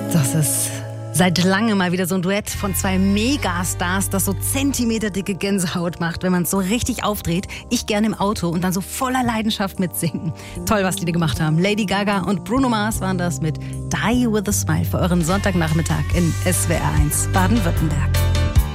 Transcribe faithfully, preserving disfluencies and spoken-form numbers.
Das ist seit langem mal wieder so ein Duett von zwei Megastars, das so zentimeterdicke Gänsehaut macht, wenn man es so richtig aufdreht. Ich gerne im Auto und dann so voller Leidenschaft mitsingen. Toll, was die da gemacht haben. Lady Gaga und Bruno Mars waren das mit Die With A Smile für euren Sonntagnachmittag in S W R eins Baden-Württemberg.